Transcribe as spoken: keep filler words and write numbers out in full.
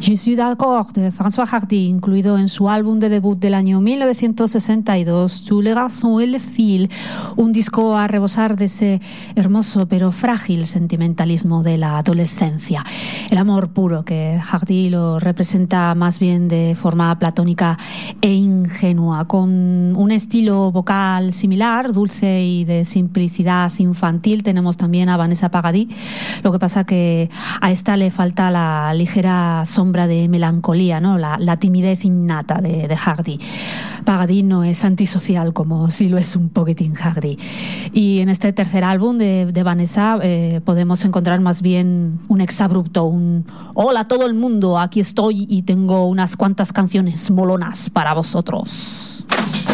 Je suis d'accord de François Hardy, incluido en su álbum de debut del año mil novecientos sesenta y dos, Tous les garçons et les filles, un disco a rebosar de ese hermoso pero frágil sentimentalismo de la adolescencia. El amor puro que Hardy lo representa más bien de forma platónica e ingenua, con un estilo vocal similar, dulce y de simplicidad infantil. Tenemos también a Vanessa Paradis, lo que pasa que a esta le falta la ligera sombra de melancolía, ¿no? la, la timidez innata de, de Hardy. Paradis no es antisocial como si lo es un poquitín Hardy. Y en este tercer álbum de, de Vanessa eh, podemos encontrar más bien un exabrupto, un hola a todo el mundo, aquí estoy y tengo unas cuantas canciones molonas para vosotros.